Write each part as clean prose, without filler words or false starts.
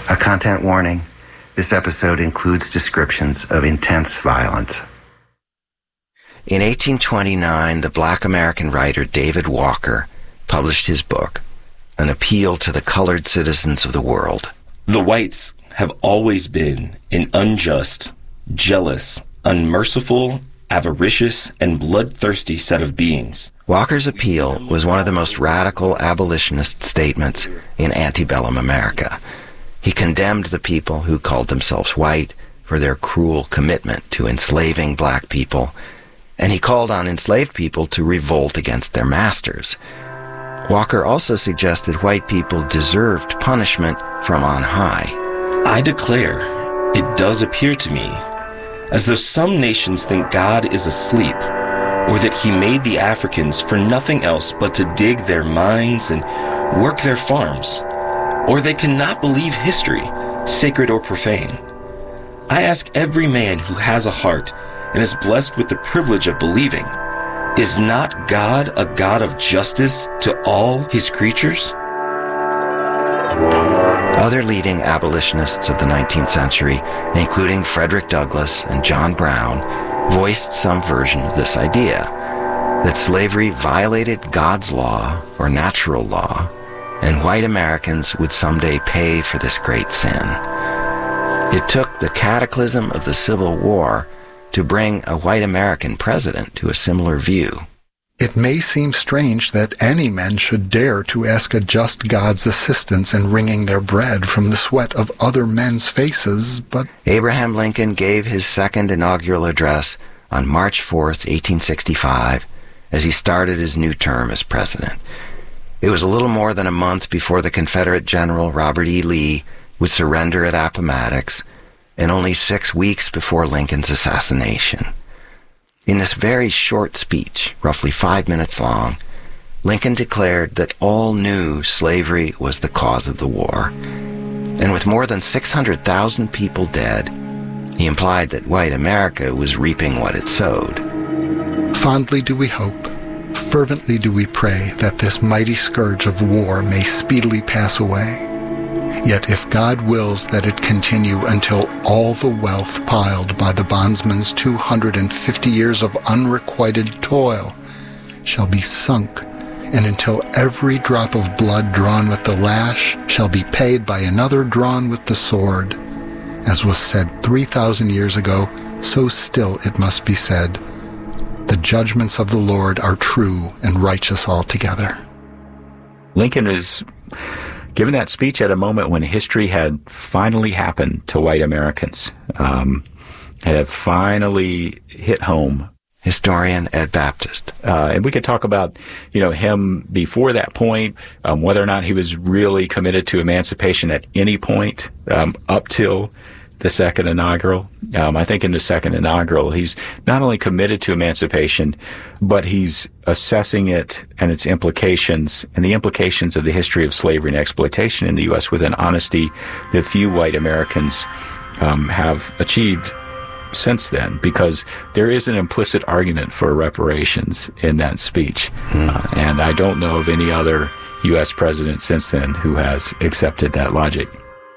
A content warning. This episode includes descriptions of intense violence. In 1829, the Black American writer David Walker published his book, An Appeal to the Colored Citizens of the World. The whites have always been an unjust, jealous, unmerciful, avaricious, and bloodthirsty set of beings. Walker's appeal was one of the most radical abolitionist statements in antebellum America. He condemned the people who called themselves white for their cruel commitment to enslaving black people, and he called on enslaved people to revolt against their masters. Walker also suggested white people deserved punishment from on high. I declare, it does appear to me as though some nations think God is asleep, or that he made the Africans for nothing else but to dig their mines and work their farms, or they cannot believe history, sacred or profane. I ask every man who has a heart and is blessed with the privilege of believing, is not God a God of justice to all his creatures? Other leading abolitionists of the 19th century, including Frederick Douglass and John Brown, voiced some version of this idea, that slavery violated God's law or natural law, and white Americans would someday pay for this great sin. It took the cataclysm of the Civil War to bring a white American president to a similar view. It may seem strange that any men should dare to ask a just God's assistance in wringing their bread from the sweat of other men's faces, but Abraham Lincoln gave his second inaugural address on March 4th, 1865, as he started his new term as president. It was a little more than a month before the Confederate General Robert E. Lee would surrender at Appomattox, and only 6 weeks before Lincoln's assassination. In this very short speech, roughly 5 minutes long, Lincoln declared that all knew slavery was the cause of the war. And with more than 600,000 people dead, he implied that white America was reaping what it sowed. Fondly do we hope, fervently do we pray that this mighty scourge of war may speedily pass away. Yet if God wills that it continue until all the wealth piled by the bondsman's 250 years of unrequited toil shall be sunk, and until every drop of blood drawn with the lash shall be paid by another drawn with the sword, as was said 3,000 years ago, so still it must be said, the judgments of the Lord are true and righteous altogether. Lincoln is given that speech at a moment when history had finally happened to white Americans. It had finally hit home. Historian Ed Baptist. And we could talk about, him before that point, whether or not he was really committed to emancipation at any point up till the second inaugural. I think in the second inaugural, he's not only committed to emancipation, but he's assessing it and its implications and the implications of the history of slavery and exploitation in the U.S. with an honesty that few white Americans have achieved since then, because there is an implicit argument for reparations in that speech. And I don't know of any other U.S. president since then who has accepted that logic.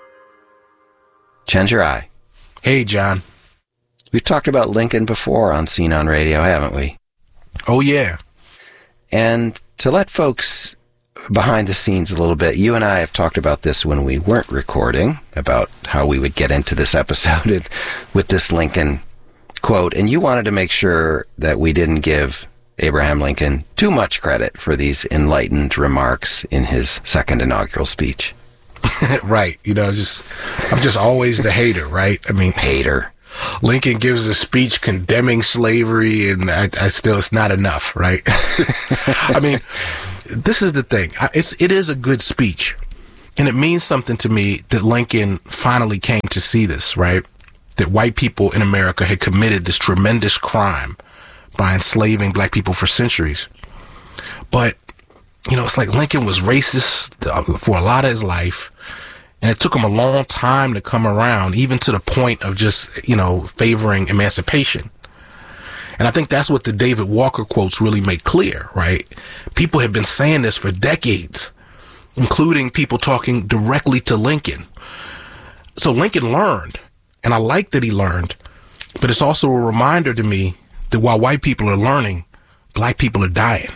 Chenjerai. Hey, John. We've talked about Lincoln before on Scene on Radio, haven't we? Oh, yeah. And to let folks behind the scenes a little bit, you and I have talked about this when we weren't recording, about how we would get into this episode with this Lincoln quote, and you wanted to make sure that we didn't give Abraham Lincoln too much credit for these enlightened remarks in his second inaugural speech. Right. I'm just always the hater, right? Hater. Lincoln gives a speech condemning slavery, and I still, it's not enough, right? This is the thing. It is a good speech, and it means something to me that Lincoln finally came to see this, right? That white people in America had committed this tremendous crime by enslaving black people for centuries. But it's like Lincoln was racist for a lot of his life, and it took him a long time to come around, even to the point of just, favoring emancipation. And I think that's what the David Walker quotes really make clear, right? People have been saying this for decades, including people talking directly to Lincoln. So Lincoln learned, and I like that he learned, but it's also a reminder to me that while white people are learning, black people are dying.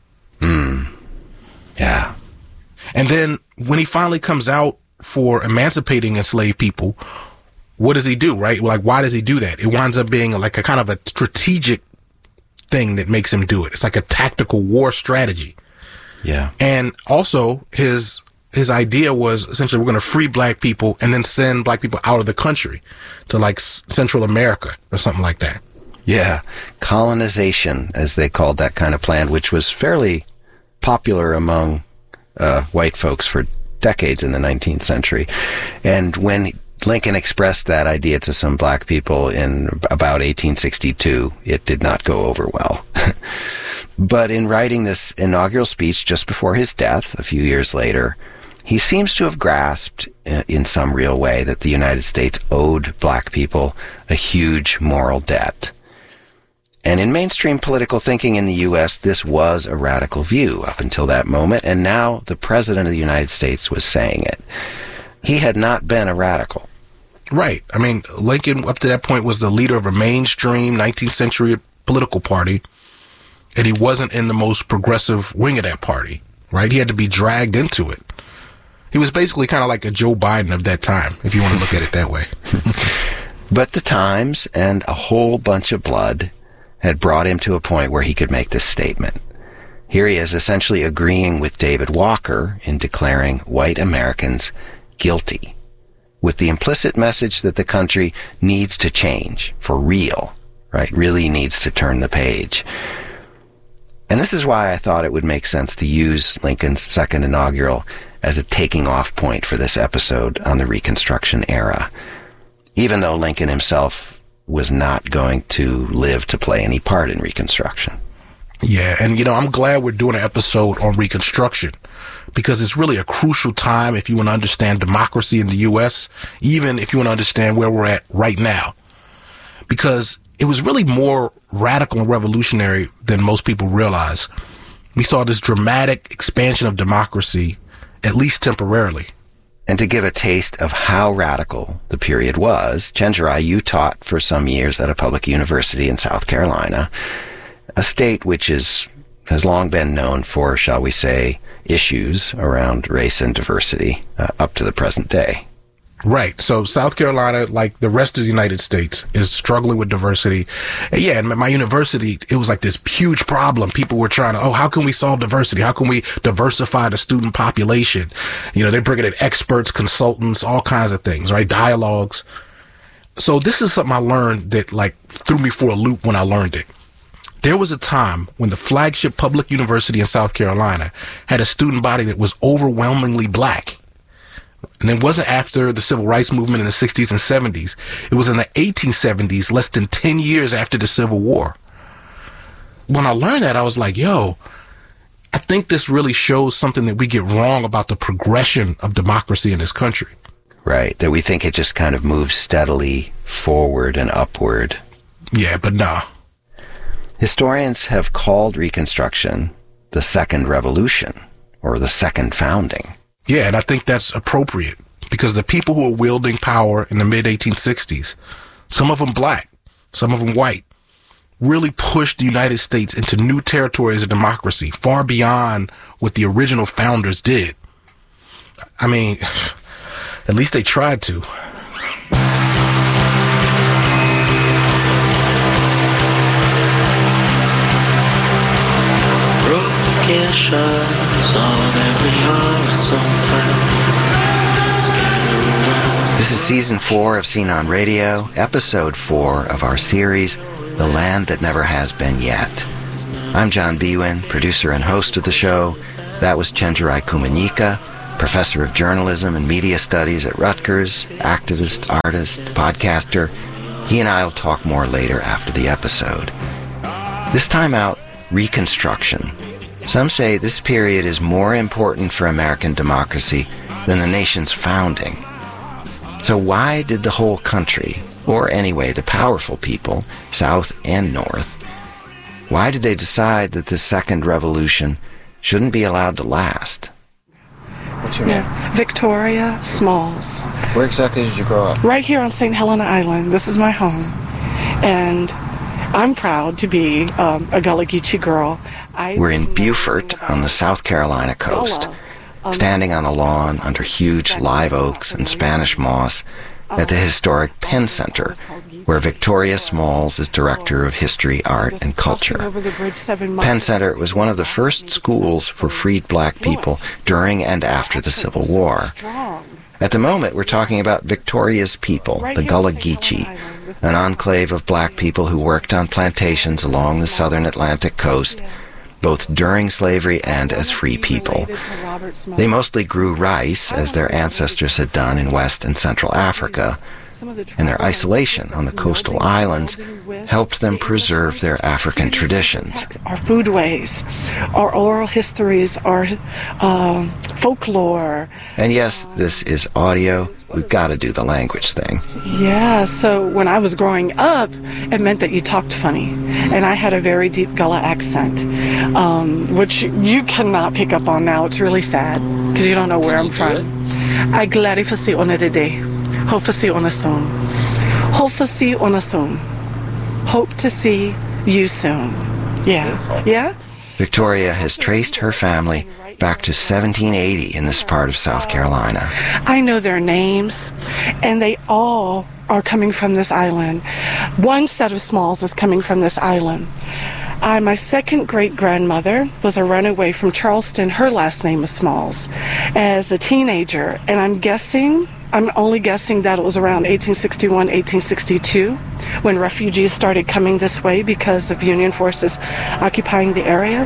Yeah. And then when he finally comes out for emancipating enslaved people, what does he do, right? Like, why does he do that? It winds up being like a kind of a strategic thing that makes him do it. It's like a tactical war strategy. Yeah. And also his idea was essentially we're going to free black people and then send black people out of the country to like Central America or something like that. Yeah. Colonization, as they called that kind of plan, which was fairly popular among white folks for decades in the 19th century. And when Lincoln expressed that idea to some black people in about 1862, it did not go over well. But in writing this inaugural speech just before his death, a few years later, he seems to have grasped in some real way that the United States owed black people a huge moral debt. And in mainstream political thinking in the U.S., this was a radical view up until that moment, and now the President of the United States was saying it. He had not been a radical. Right. I mean, Lincoln, up to that point, was the leader of a mainstream 19th century political party, and he wasn't in the most progressive wing of that party, right? He had to be dragged into it. He was basically kind of like a Joe Biden of that time, if you want to look at it that way. But the times and a whole bunch of blood had brought him to a point where he could make this statement. Here he is essentially agreeing with David Walker in declaring white Americans guilty, with the implicit message that the country needs to change for real, right? Really needs to turn the page. And this is why I thought it would make sense to use Lincoln's second inaugural as a taking off point for this episode on the Reconstruction era, even though Lincoln himself was not going to live to play any part in Reconstruction. Yeah, and I'm glad we're doing an episode on Reconstruction because it's really a crucial time if you want to understand democracy in the U.S., even if you want to understand where we're at right now. Because it was really more radical and revolutionary than most people realize. We saw this dramatic expansion of democracy, at least temporarily. And to give a taste of how radical the period was, Chenjerai, you taught for some years at a public university in South Carolina, a state which has long been known for, shall we say, issues around race and diversity up to the present day. Right. So South Carolina, like the rest of the United States, is struggling with diversity. And yeah, and my university, it was like this huge problem. People were trying to, how can we solve diversity? How can we diversify the student population? They're bringing in experts, consultants, all kinds of things, right? Dialogues. So this is something I learned that like threw me for a loop when I learned it. There was a time when the flagship public university in South Carolina had a student body that was overwhelmingly black. And it wasn't after the civil rights movement in the 60s and 70s. It was in the 1870s, less than 10 years after the Civil War. When I learned that, I was like, I think this really shows something that we get wrong about the progression of democracy in this country. Right, that we think it just kind of moves steadily forward and upward. Yeah, but no. Historians have called Reconstruction the Second Revolution, or the Second Founding. Yeah, and I think that's appropriate because the people who were wielding power in the mid-1860s, some of them black, some of them white, really pushed the United States into new territories of democracy, far beyond what the original founders did. I mean, at least they tried to. Broken shutters on every horizon. This is Season 4 of Scene on Radio, Episode 4 of our series, The Land That Never Has Been Yet. I'm John Biewen, producer and host of the show. That was Chenjerai Kumanyika, professor of journalism and media studies at Rutgers, activist, artist, podcaster. He and I will talk more later after the episode. This time out, Reconstruction. Some say this period is more important for American democracy than the nation's founding. So why did the whole country, or anyway the powerful people, South and North, why did they decide that this second revolution shouldn't be allowed to last? What's your name? Victoria Smalls. Where exactly did you grow up? Right here on St. Helena Island. This is my home. And I'm proud to be a Gullah Geechee girl. We're in Beaufort on the South Carolina coast, standing on a lawn under huge live oaks and Spanish moss at the historic Penn Center, where Victoria Smalls is Director of History, Art, and Culture. Penn Center was one of the first schools for freed black people during and after the Civil War. At the moment, we're talking about Victoria's people, the Gullah Geechee, an enclave of black people who worked on plantations along the southern Atlantic coast, both during slavery and as free people. They mostly grew rice, as their ancestors had done in West and Central Africa, and their isolation on the coastal islands helped them preserve their African traditions. Our foodways, our oral histories, our folklore. And yes, this is audio. We've got to do the language thing. Yeah, so when I was growing up, it meant that you talked funny. And I had a very deep Gullah accent, which you cannot pick up on now. It's really sad, because you don't know where I'm from. I glad if I see on it today. Hope to see on a soon. Hope to see on a soon. Hope to see you soon. Yeah. Yeah? Victoria has traced her family back to 1780 in this part of South Carolina. I know their names, and they all are coming from this island. One set of Smalls is coming from this island. My second great-grandmother was a runaway from Charleston. Her last name is Smalls. As a teenager, and I'm only guessing that it was around 1861, 1862, when refugees started coming this way because of Union forces occupying the area.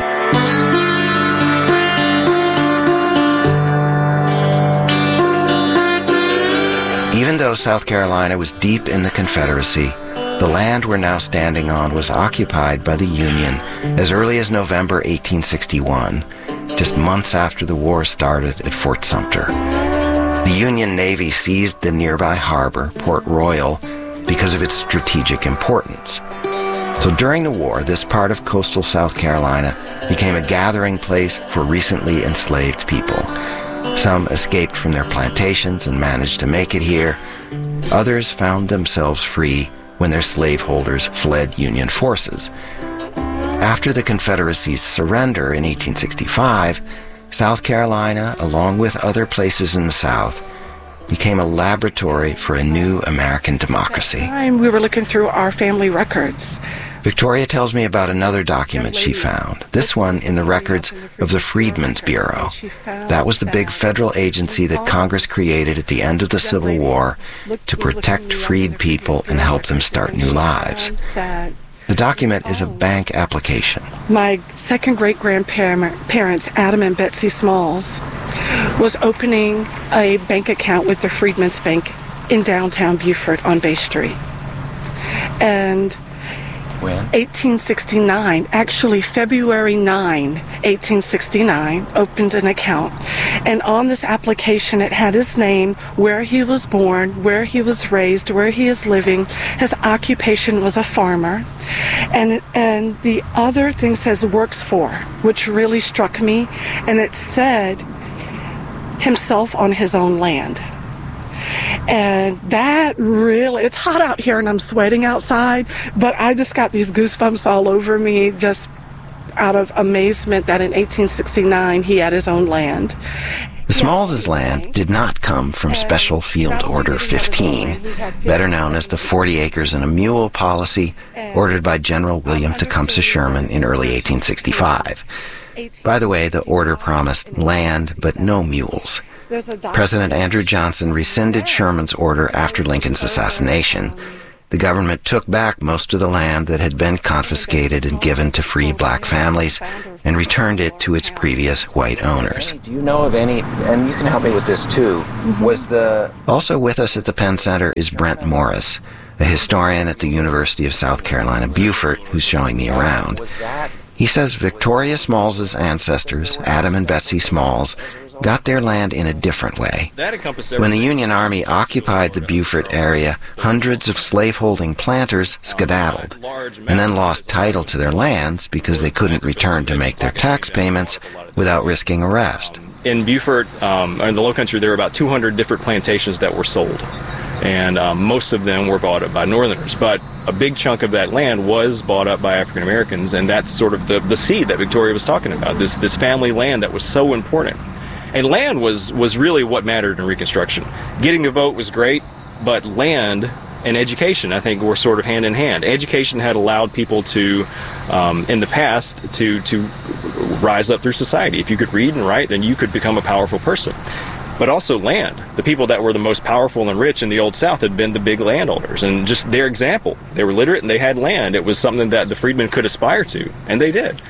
Even though South Carolina was deep in the Confederacy, the land we're now standing on was occupied by the Union as early as November 1861, just months after the war started at Fort Sumter. The Union Navy seized the nearby harbor, Port Royal, because of its strategic importance. So during the war, this part of coastal South Carolina became a gathering place for recently enslaved people. Some escaped from their plantations and managed to make it here. Others found themselves free when their slaveholders fled Union forces. After the Confederacy's surrender in 1865, South Carolina, along with other places in the South, became a laboratory for a new American democracy. We were looking through our family records. Victoria tells me about another document she found, this one in the records of the Freedmen's Bureau. That was the big federal agency that Congress created at the end of the Civil War to protect freed people and help them start new lives. The document is a bank application. My second great-grandparents, Adam and Betsy Smalls, was opening a bank account with the Freedmen's Bank in downtown Beaufort on Bay Street. And when? 1869, actually February 9, 1869, opened an account. And on this application, it had his name, where he was born, where he was raised, where he is living. His occupation was a farmer. And the other thing says works for, which really struck me. And it said himself on his own land. And that really, it's hot out here and I'm sweating outside, but I just got these goosebumps all over me just out of amazement that in 1869 he had his own land. The Smalls' land did not come from Special Field Order 15, better known as the 40 acres and a mule policy ordered by General William Tecumseh Sherman in early 1865. By the way, the order promised land but no mules. President Andrew Johnson rescinded Sherman's order after Lincoln's assassination. The government took back most of the land that had been confiscated and given to free black families and returned it to its previous white owners. Do you know of any, and you can help me with this too, Also with us at the Penn Center is Brent Morris, a historian at the University of South Carolina, Beaufort, who's showing me around. He says Victoria Smalls' ancestors, Adam and Betsy Smalls, got their land in a different way. When the Union Army occupied the Beaufort area, hundreds of slaveholding planters skedaddled and then lost title to their lands because they couldn't return to make their tax payments without risking arrest. In Beaufort, in the Lowcountry, there were about 200 different plantations that were sold, and most of them were bought up by Northerners. But a big chunk of that land was bought up by African Americans, and that's sort of the seed that Victoria was talking about, this family land that was so important. And land was really what mattered in Reconstruction. Getting the vote was great, but land and education, I think, were sort of hand in hand. Education had allowed people to, in the past, to rise up through society. If you could read and write, then you could become a powerful person. But also land. The people that were the most powerful and rich in the Old South had been the big landowners. And just their example, they were literate and they had land. It was something that the freedmen could aspire to, and they did.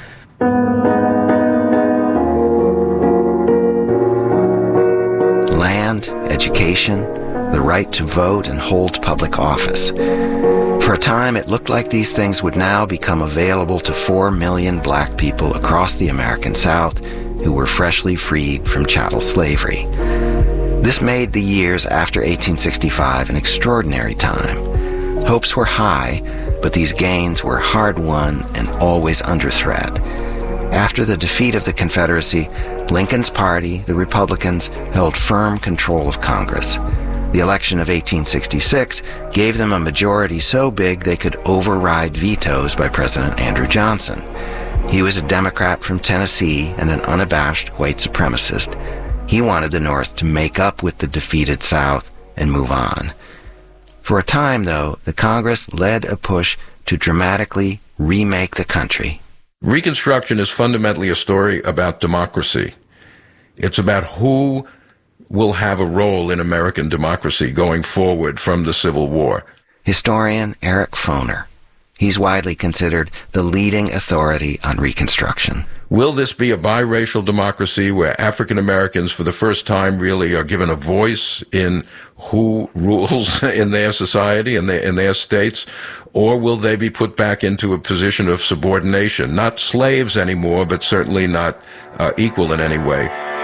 Land, education, the right to vote and hold public office. For a time, it looked like these things would now become available to 4 million black people across the American South who were freshly freed from chattel slavery. This made the years after 1865 an extraordinary time. Hopes were high, but these gains were hard-won and always under threat. After the defeat of the Confederacy, Lincoln's party, the Republicans, held firm control of Congress. The election of 1866 gave them a majority so big they could override vetoes by President Andrew Johnson. He was a Democrat from Tennessee and an unabashed white supremacist. He wanted the North to make up with the defeated South and move on. For a time, though, the Congress led a push to dramatically remake the country. Reconstruction is fundamentally a story about democracy. It's about who will have a role in American democracy going forward from the Civil War. Historian Eric Foner. He's widely considered the leading authority on Reconstruction. Will this be a biracial democracy where African Americans for the first time really are given a voice in who rules in their society and in their states? Or will they be put back into a position of subordination? Not slaves anymore, but certainly not equal in any way.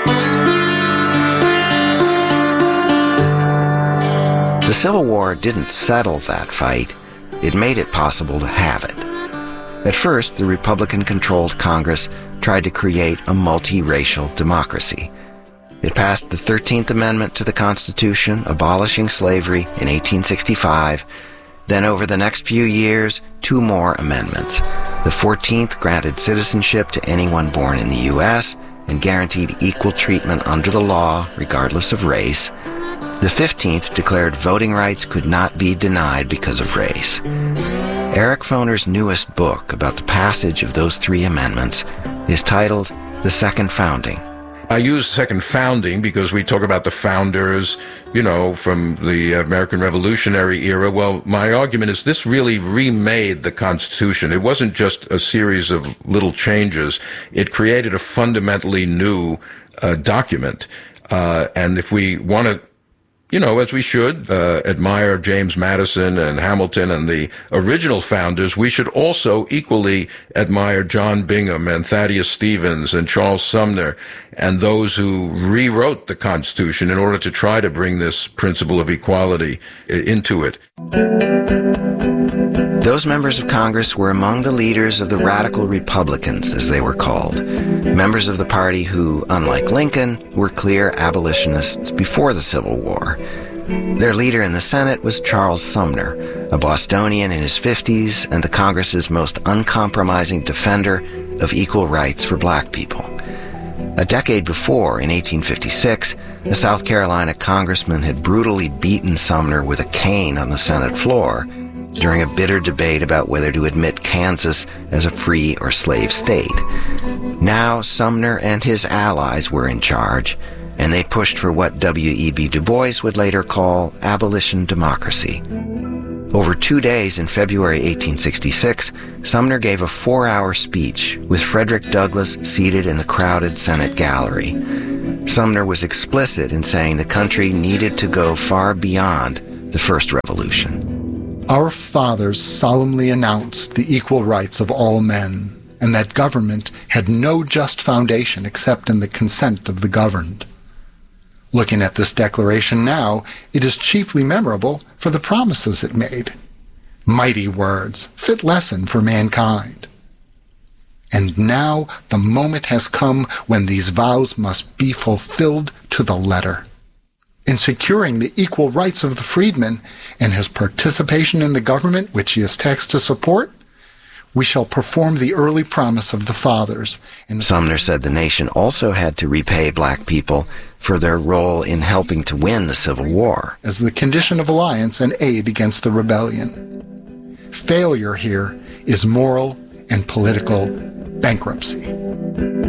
The Civil War didn't settle that fight. It made it possible to have it. At first, the Republican-controlled Congress tried to create a multiracial democracy. It passed the 13th Amendment to the Constitution, abolishing slavery in 1865. Then over the next few years, 2 more amendments. The 14th granted citizenship to anyone born in the U.S. and guaranteed equal treatment under the law, regardless of race. The 15th declared voting rights could not be denied because of race. Eric Foner's newest book about the passage of those 3 amendments is titled The Second Founding. I use Second Founding because we talk about the founders, from the American Revolutionary era. Well, my argument is this really remade the Constitution. It wasn't just a series of little changes. It created a fundamentally new document. And if we want to, as we should, admire James Madison and Hamilton and the original founders, we should also equally admire John Bingham and Thaddeus Stevens and Charles Sumner and those who rewrote the Constitution in order to try to bring this principle of equality into it. Those members of Congress were among the leaders of the Radical Republicans, as they were called, members of the party who, unlike Lincoln, were clear abolitionists before the Civil War. Their leader in the Senate was Charles Sumner, a Bostonian in his 50s and the Congress's most uncompromising defender of equal rights for black people. A decade before, in 1856, a South Carolina congressman had brutally beaten Sumner with a cane on the Senate floor during a bitter debate about whether to admit Kansas as a free or slave state. Now Sumner and his allies were in charge, and they pushed for what W.E.B. Du Bois would later call abolition democracy. Over 2 days in February 1866, Sumner gave a 4-hour speech with Frederick Douglass seated in the crowded Senate gallery. Sumner was explicit in saying the country needed to go far beyond the first revolution. Our fathers solemnly announced the equal rights of all men, and that government had no just foundation except in the consent of the governed. Looking at this declaration now, it is chiefly memorable for the promises it made. Mighty words, fit lesson for mankind. And now the moment has come when these vows must be fulfilled to the letter. In securing the equal rights of the freedman and his participation in the government which he is taxed to support, we shall perform the early promise of the fathers. Sumner said the nation also had to repay black people for their role in helping to win the Civil War as the condition of alliance and aid against the rebellion. Failure here is moral and political bankruptcy.